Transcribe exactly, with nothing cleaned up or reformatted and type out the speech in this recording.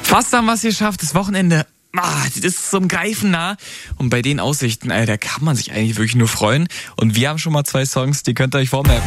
Fast haben wir es geschafft, das Wochenende. Ah, das ist zum Greifen nah. Und bei den Aussichten, Alter, da kann man sich eigentlich wirklich nur freuen. Und wir haben schon mal zwei Songs, die könnt ihr euch vormerken.